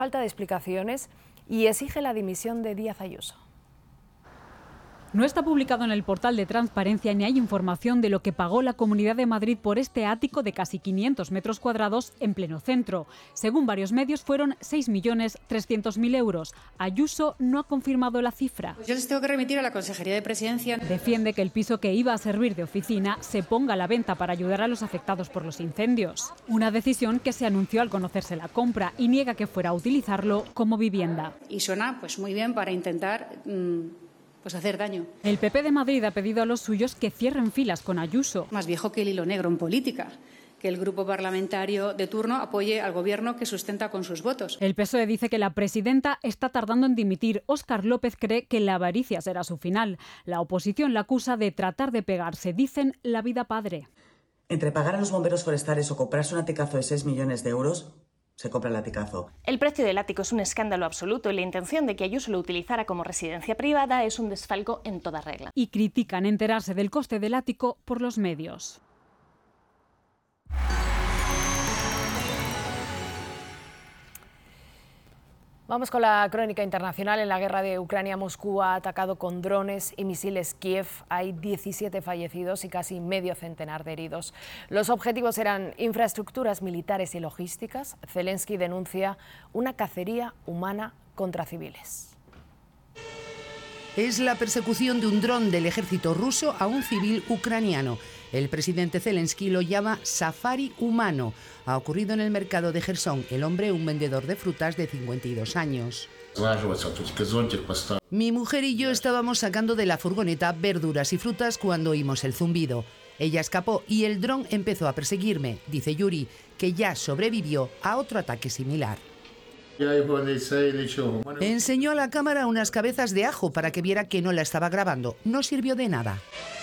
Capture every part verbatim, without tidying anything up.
Falta de explicaciones y exige la dimisión de Díaz Ayuso. No está publicado en el portal de transparencia ni hay información de lo que pagó la Comunidad de Madrid por este ático de casi quinientos metros cuadrados en pleno centro. Según varios medios, fueron seis millones trescientos mil euros. Ayuso no ha confirmado la cifra. Yo les tengo que remitir a la Consejería de Presidencia. Defiende que el piso que iba a servir de oficina se ponga a la venta para ayudar a los afectados por los incendios. Una decisión que se anunció al conocerse la compra y niega que fuera a utilizarlo como vivienda. Y suena pues muy bien para intentar Mmm, pues hacer daño. El P P de Madrid ha pedido a los suyos que cierren filas con Ayuso. Más viejo que el hilo negro en política, que el grupo parlamentario de turno apoye al gobierno que sustenta con sus votos. El P S O E dice que la presidenta está tardando en dimitir. Óscar López cree que la avaricia será su final. La oposición la acusa de tratar de pegarse, dicen, la vida padre. Entre pagar a los bomberos forestales o comprarse un aticazo de seis millones de euros... se compra el aticazo. El precio del ático es un escándalo absoluto y la intención de que Ayuso lo utilizara como residencia privada es un desfalco en toda regla. Y critican enterarse del coste del ático por los medios. Vamos con la crónica internacional. En la guerra de Ucrania, Moscú ha atacado con drones y misiles Kiev. Hay diecisiete fallecidos y casi medio centenar de heridos. Los objetivos eran infraestructuras militares y logísticas. Zelensky denuncia una cacería humana contra civiles. Es la persecución de un dron del ejército ruso a un civil ucraniano. El presidente Zelensky lo llama safari humano. Ha ocurrido en el mercado de Jersón. El hombre, un vendedor de frutas de cincuenta y dos años. Mi mujer y yo estábamos sacando de la furgoneta verduras y frutas cuando oímos el zumbido. Ella escapó y el dron empezó a perseguirme, dice Yuri, que ya sobrevivió a otro ataque similar. Enseñó a la cámara unas cabezas de ajo para que viera que no la estaba grabando. No sirvió de nada.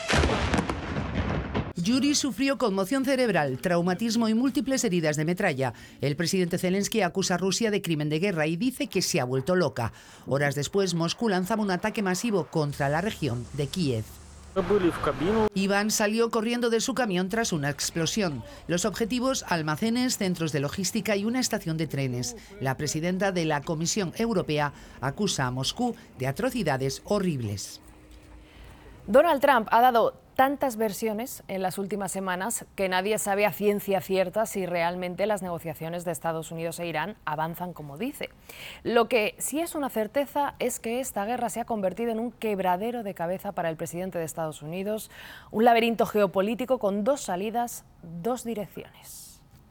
Yuri sufrió conmoción cerebral, traumatismo y múltiples heridas de metralla. El presidente Zelensky acusa a Rusia de crimen de guerra y dice que se ha vuelto loca. Horas después, Moscú lanzaba un ataque masivo contra la región de Kiev. Iván salió corriendo de su camión tras una explosión. Los objetivos: almacenes, centros de logística y una estación de trenes. La presidenta de la Comisión Europea acusa a Moscú de atrocidades horribles. Donald Trump ha dado tantas versiones en las últimas semanas que nadie sabe a ciencia cierta si realmente las negociaciones de Estados Unidos e Irán avanzan como dice. Lo que sí es una certeza es que esta guerra se ha convertido en un quebradero de cabeza para el presidente de Estados Unidos, un laberinto geopolítico con dos salidas, dos direcciones.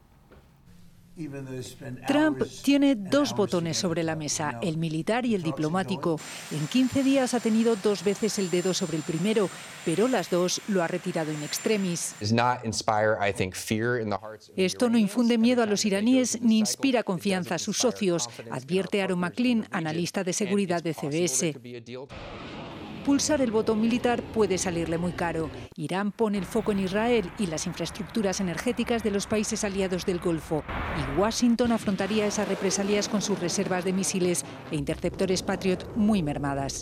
Trump tiene dos botones sobre la mesa, el militar y el diplomático. En quince días ha tenido dos veces el dedo sobre el primero, pero las dos lo ha retirado in extremis. Esto no infunde miedo a los iraníes ni inspira confianza a sus socios, advierte Aaron McLean, analista de seguridad de C B S. Pulsar el botón militar puede salirle muy caro. Irán pone el foco en Israel y las infraestructuras energéticas de los países aliados del Golfo. Y Washington afrontaría esas represalias con sus reservas de misiles e interceptores Patriot muy mermadas.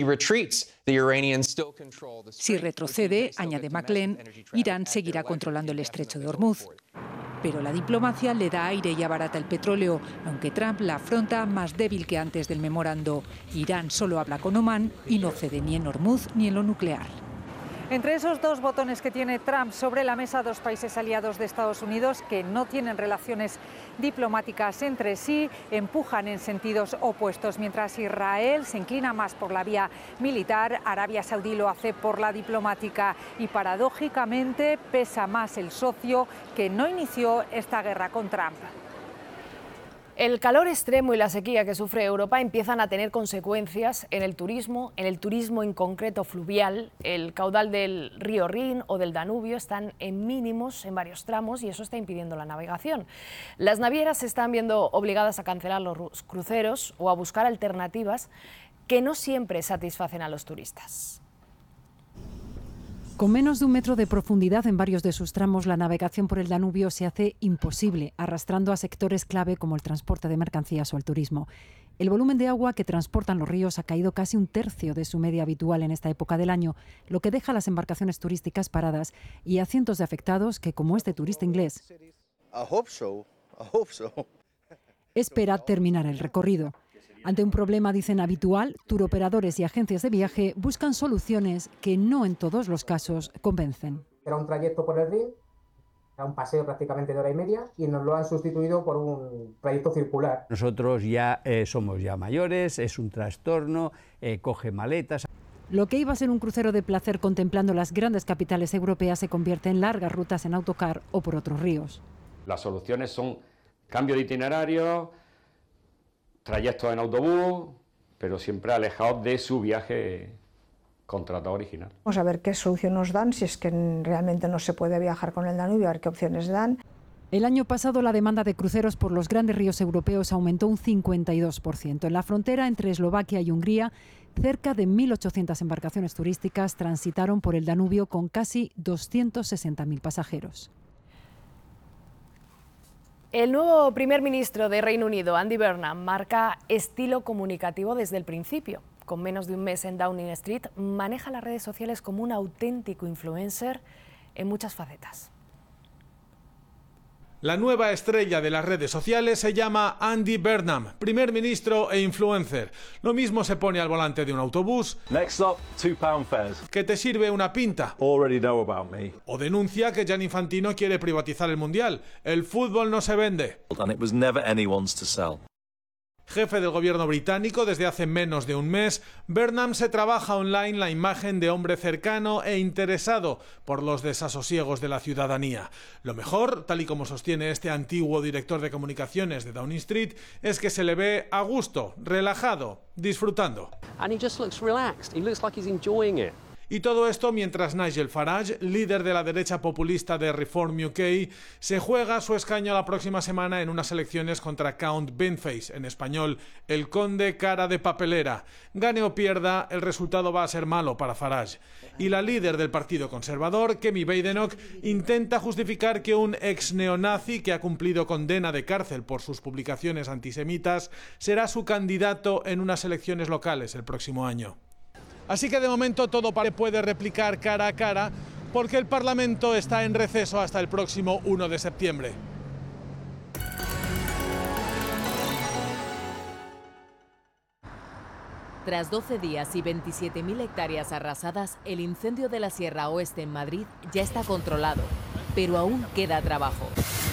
Si retrocede, añade McLean, Irán seguirá controlando el estrecho de Hormuz. Pero la diplomacia le da aire y abarata el petróleo, aunque Trump la afronta más débil que antes del memorando. Irán solo habla con Omán y no cede ni en Hormuz ni en lo nuclear. Entre esos dos botones que tiene Trump sobre la mesa, dos países aliados de Estados Unidos que no tienen relaciones diplomáticas entre sí, empujan en sentidos opuestos. Mientras Israel se inclina más por la vía militar, Arabia Saudí lo hace por la diplomática y paradójicamente pesa más el socio que no inició esta guerra con Trump. El calor extremo y la sequía que sufre Europa empiezan a tener consecuencias en el turismo, en el turismo en concreto fluvial. El caudal del río Rin o del Danubio están en mínimos en varios tramos y eso está impidiendo la navegación. Las navieras se están viendo obligadas a cancelar los cruceros o a buscar alternativas que no siempre satisfacen a los turistas. Con menos de un metro de profundidad en varios de sus tramos, la navegación por el Danubio se hace imposible, arrastrando a sectores clave como el transporte de mercancías o el turismo. El volumen de agua que transportan los ríos ha caído casi un tercio de su media habitual en esta época del año, lo que deja a las embarcaciones turísticas paradas y a cientos de afectados que, como este turista inglés, espera terminar el recorrido. Ante un problema, dicen, habitual, turoperadores y agencias de viaje buscan soluciones que no en todos los casos convencen. Era un trayecto por el Rin, era un paseo prácticamente de hora y media y nos lo han sustituido por un trayecto circular. Nosotros ya eh, somos ya mayores, es un trastorno, eh, coge maletas. Lo que iba a ser un crucero de placer contemplando las grandes capitales europeas se convierte en largas rutas en autocar o por otros ríos. Las soluciones son cambio de itinerario, trayectos en autobús, pero siempre alejados de su viaje contratado original. Vamos a ver qué solución nos dan, si es que realmente no se puede viajar con el Danubio, a ver qué opciones dan. El año pasado la demanda de cruceros por los grandes ríos europeos aumentó un cincuenta y dos por ciento. En la frontera entre Eslovaquia y Hungría, cerca de mil ochocientas embarcaciones turísticas transitaron por el Danubio con casi doscientos sesenta mil pasajeros. El nuevo primer ministro de Reino Unido, Andy Burnham, marca estilo comunicativo desde el principio. Con menos de un mes en Downing Street, maneja las redes sociales como un auténtico influencer en muchas facetas. La nueva estrella de las redes sociales se llama Andy Burnham, primer ministro e influencer. Lo mismo se pone al volante de un autobús. Next up, two pound fares. Que te sirve una pinta. Already know about me. O denuncia que Gianni Infantino quiere privatizar el Mundial. El fútbol no se vende. And it was never anyone's to sell. Jefe del gobierno británico desde hace menos de un mes, Burnham se trabaja online la imagen de hombre cercano e interesado por los desasosiegos de la ciudadanía. Lo mejor, tal y como sostiene este antiguo director de comunicaciones de Downing Street, es que se le ve a gusto, relajado, disfrutando. And he just looks relaxed. He looks like he's enjoying it. Y todo esto mientras Nigel Farage, líder de la derecha populista de Reform U K, se juega su escaño la próxima semana en unas elecciones contra Count Baneface, en español, el conde cara de papelera. Gane o pierda, el resultado va a ser malo para Farage. Y la líder del Partido Conservador, Kemi Badenoch, intenta justificar que un ex neonazi que ha cumplido condena de cárcel por sus publicaciones antisemitas será su candidato en unas elecciones locales el próximo año. Así que de momento todo puede replicar cara a cara porque el Parlamento está en receso hasta el próximo uno de septiembre. Tras doce días y veintisiete mil hectáreas arrasadas, el incendio de la Sierra Oeste en Madrid ya está controlado, pero aún queda trabajo.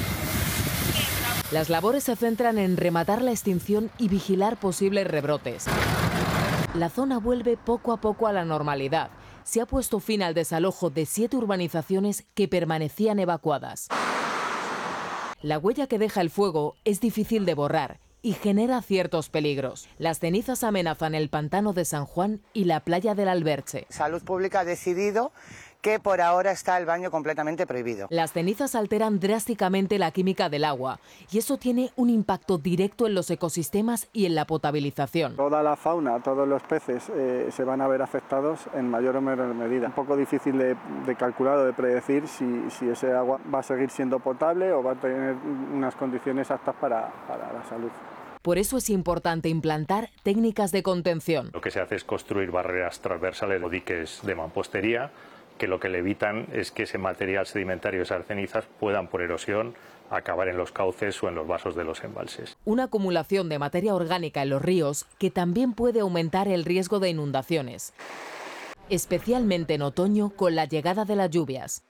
Las labores se centran en rematar la extinción y vigilar posibles rebrotes. La zona vuelve poco a poco a la normalidad. Se ha puesto fin al desalojo de siete urbanizaciones que permanecían evacuadas. La huella que deja el fuego es difícil de borrar y genera ciertos peligros. Las cenizas amenazan el pantano de San Juan y la playa del Alberche. Salud Pública ha decidido que por ahora está el baño completamente prohibido. Las cenizas alteran drásticamente la química del agua y eso tiene un impacto directo en los ecosistemas y en la potabilización. Toda la fauna, todos los peces eh, se van a ver afectados en mayor o menor medida. Un poco difícil de, de calcular o de predecir si, si ese agua va a seguir siendo potable o va a tener unas condiciones aptas para, para la salud. Por eso es importante implantar técnicas de contención. Lo que se hace es construir barreras transversales o diques de mampostería, que lo que le evitan es que ese material sedimentario, esas cenizas, puedan por erosión acabar en los cauces o en los vasos de los embalses. Una acumulación de materia orgánica en los ríos que también puede aumentar el riesgo de inundaciones, especialmente en otoño con la llegada de las lluvias.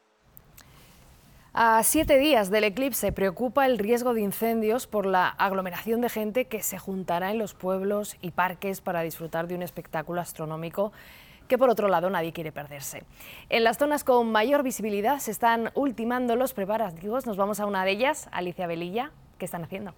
A siete días del eclipse preocupa el riesgo de incendios por la aglomeración de gente que se juntará en los pueblos y parques para disfrutar de un espectáculo astronómico que por otro lado nadie quiere perderse. En las zonas con mayor visibilidad se están ultimando los preparativos. Nos vamos a una de ellas, Alicia Velilla. ¿Qué están haciendo?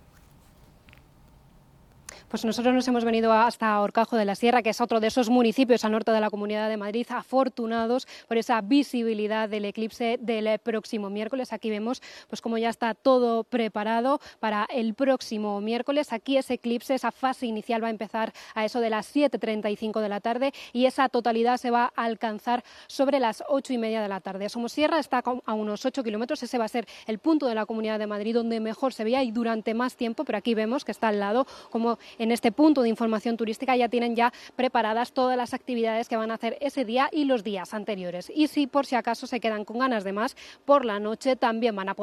Pues nosotros nos hemos venido hasta Horcajo de la Sierra, que es otro de esos municipios al norte de la Comunidad de Madrid, afortunados por esa visibilidad del eclipse del próximo miércoles. Aquí vemos pues cómo ya está todo preparado para el próximo miércoles. Aquí ese eclipse, esa fase inicial va a empezar a eso de las siete treinta y cinco de la tarde y esa totalidad se va a alcanzar sobre las ocho y media de la tarde. Somosierra está a unos ocho kilómetros, ese va a ser el punto de la Comunidad de Madrid donde mejor se veía y durante más tiempo, pero aquí vemos que está al lado, como en este punto de información turística ya tienen ya preparadas todas las actividades que van a hacer ese día y los días anteriores. Y si por si acaso se quedan con ganas de más, por la noche también van a poder